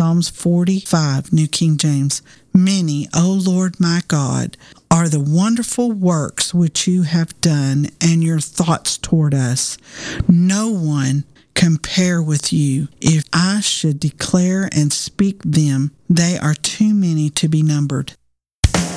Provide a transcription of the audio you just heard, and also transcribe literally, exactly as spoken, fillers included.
Psalms forty-five, New King James. Many, O Lord my God, are the wonderful works which you have done, and your thoughts toward us. No one compare with you. If I should declare and speak them, they are too many to be numbered.